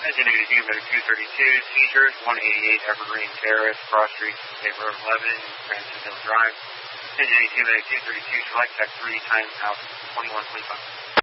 Engine 82, Medic 232, seizures, 188 Evergreen Terrace, Cross Street, State Road 11, Cranston Hill Drive. Engine 82, Medic 232, select tech 3 times out 2125.